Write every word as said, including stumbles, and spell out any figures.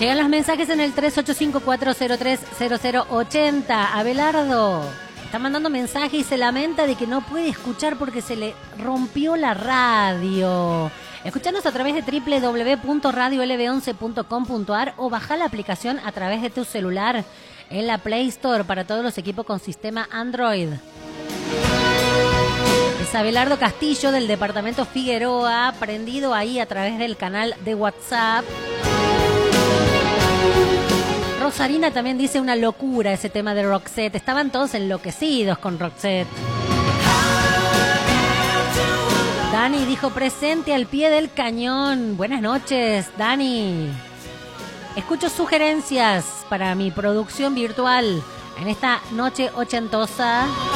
Llegan los mensajes en el tres ocho cinco, cuatro cero tres, cero cero ocho cero. Abelardo está mandando mensaje y se lamenta de que no puede escuchar porque se le rompió la radio. Escuchanos a través de doble u doble u doble u punto radio l b once punto com punto a r o baja la aplicación a través de tu celular en la Play Store para todos los equipos con sistema Android. Es Abelardo Castillo del departamento Figueroa, prendido ahí a través del canal de WhatsApp. Rosarina también dice una locura ese tema de Roxette. Estaban todos enloquecidos con Roxette. Dani dijo presente al pie del cañón. Buenas noches, Dani. Escucho sugerencias para mi producción virtual en esta noche ochentosa.